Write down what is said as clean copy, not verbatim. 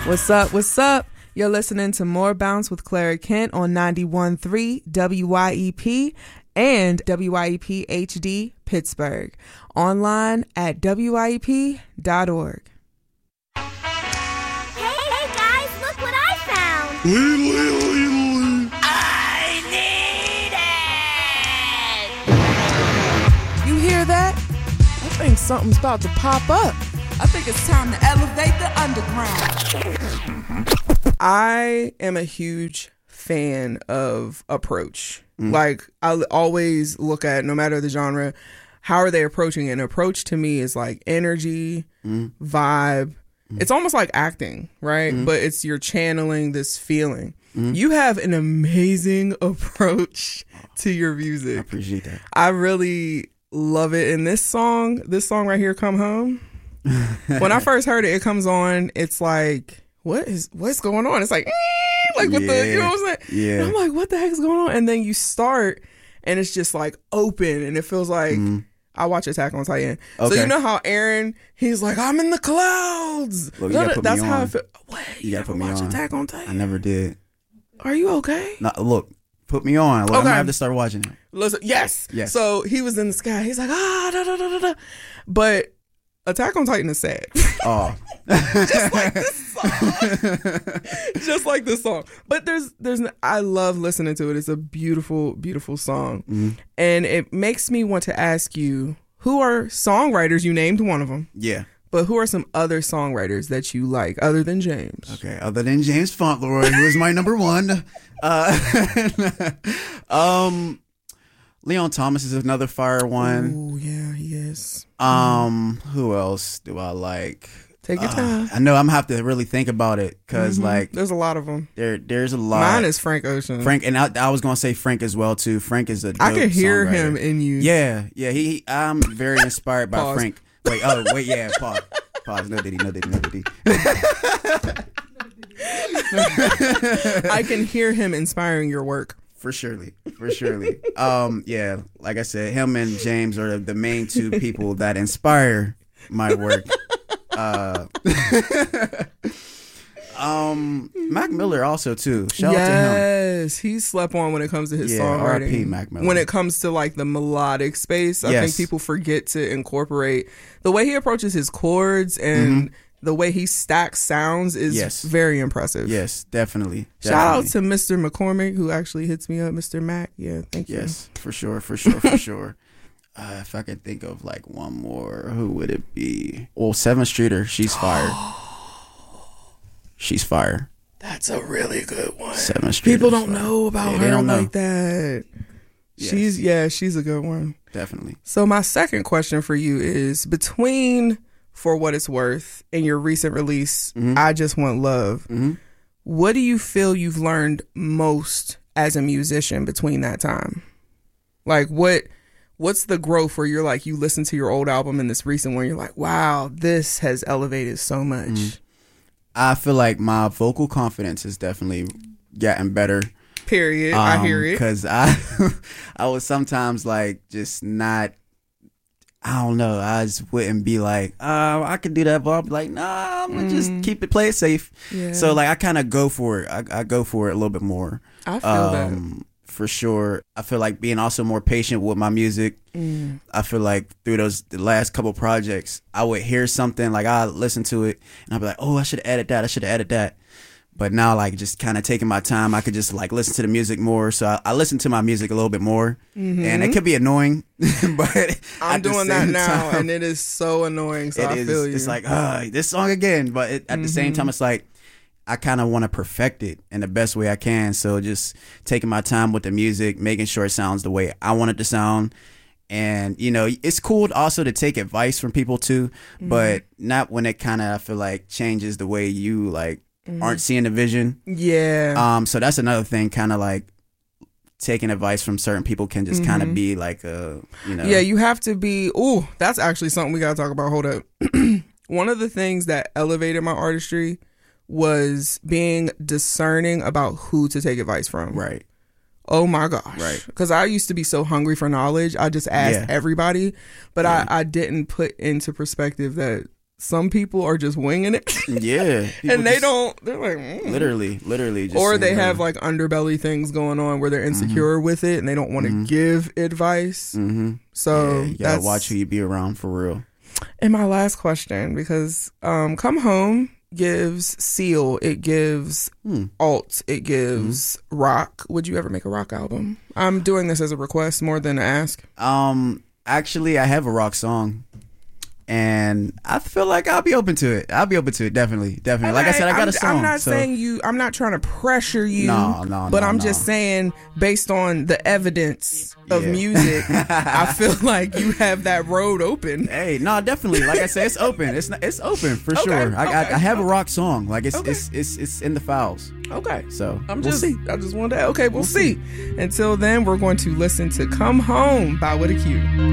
What's up? What's up? You're listening to More Bounce with Clara Kent on 91.3 WYEP and WYEP HD Pittsburgh. Online at WYEP.org. Hey guys, look what I found! I need it! You hear that? I think something's about to pop up. I think it's time to elevate the underground. I am a huge fan of approach. Like, I always look at, no matter the genre, how are they approaching it? And approach to me is like energy, vibe. It's almost like acting, right? But it's you're channeling this feeling. You have an amazing approach to your music. I appreciate that. I really love it. And this song right here, Come Home, when I first heard it, it comes on, it's like, what's going on? It's like, like with the, you know what I'm saying? Yeah. And I'm like, what the heck's going on? And then you start and it's just like open and it feels like, I watch Attack on Titan. Okay. So you know how Aaron, he's like, I'm in the clouds. Look, you gotta put That's me how on. I feel. What? You gotta put me watch on. Attack on Titan? I never did. Are you okay? No, look, put me on. Look, I'm Okay. gonna have to start watching it. Listen, yes. Yes. So he was in the sky. He's like, da, da, da, da, da. But Attack on Titan is sad. Oh. Just like this song. Just like this song. But I love listening to it. It's a beautiful, beautiful song. And it makes me want to ask you, who are songwriters? You named one of them. Yeah. But who are some other songwriters that you like other than James? Okay. Other than James Fauntleroy, who is my number one. Leon Thomas is another fire one. Oh, yeah, he is. Who else do I like? Take your time. I know I'm gonna have to really think about it because like There's a lot of them. there's a lot. Mine is Frank Ocean. Frank, and I was gonna say Frank as well too. Frank is a dope I can hear songwriter. him in you. Yeah. I'm very inspired by Pause. Frank. Wait, yeah, pause. No diddy. I can hear him inspiring your work. For surely. Yeah, like I said, him and James are the main two people that inspire my work. Mac Miller also too. Shout out to him. Yes, he slept on when it comes to his Yeah, songwriting. R.I.P. Mac Miller. When it comes to like the melodic space, I think Yes. people forget to incorporate the way he approaches his chords and the way he stacks sounds is Yes. very impressive. Yes, definitely. Shout out to Mr. McCormick who actually hits me up, Mr. Mac. Yeah, thank you. Yes, for sure. If I could think of like one more, who would it be? Well, 7th Streeter, she's fire. She's fire. That's a really good one. 7th Streeter. People don't know about Yeah, her they don't know. like that. Yes. She's a good one. Definitely. So my second question for you is, between For What It's Worth and your recent release, I Just Want Love, what do you feel you've learned most as a musician between that time? Like what's the growth where you're like, you listen to your old album and this recent one, you're like, wow, this has elevated so much. I feel like my vocal confidence has definitely gotten better. Period. I hear it. Because I was sometimes like just not, I don't know, I just wouldn't be like, I could do that, but I'll be like, nah, I'm going to just play it safe. Yeah. So like I kind of go for it. I go for it a little bit more. I feel that. For sure. I feel like being also more patient with my music. I feel like through the last couple projects, I would hear something, like I listen to it and I'd be like, oh, I should have added that. But now, like, just kind of taking my time, I could just like listen to the music more. So I listen to my music a little bit more, and it could be annoying, but I'm at the doing that same now, time, and it is so annoying. So I feel you. It's like, this song again. But at the same time, it's like I kind of want to perfect it in the best way I can. So just taking my time with the music, making sure it sounds the way I want it to sound. And, you know, it's cool also to take advice from people too, but not when it kind of, I feel like, changes the way you like aren't seeing the vision. Yeah. So that's another thing, kind of like taking advice from certain people can just kind of be like a, you know. Yeah, you have to be. Oh, that's actually something we got to talk about. Hold up. One of the things that elevated my artistry was being discerning about who to take advice from. Right. Oh my gosh. Right. Because I used to be so hungry for knowledge. I just asked everybody, but I didn't put into perspective that some people are just winging it. Yeah. And they just, don't, they're like, literally. Just or they saying, have like underbelly things going on where they're insecure with it and they don't want to give advice. So you gotta watch who you be around for real. And my last question, because Come Home gives Seal, it gives alt, it gives rock. Would you ever make a rock album? I'm doing this as a request more than an ask. Actually, I have a rock song, and I feel like I'll be open to it. Definitely. Like I said, I got a song. I'm not saying you. I'm not trying to pressure you. No. But I'm just saying, based on the evidence of music, I feel like you have that road open. Hey, no, definitely. Like I said, it's open. It's open for sure. I have a rock song. Like it's in the files. Okay. So we'll see. I just wanted to. Okay, we'll see. Until then, we're going to listen to "Come Home" by With a Q.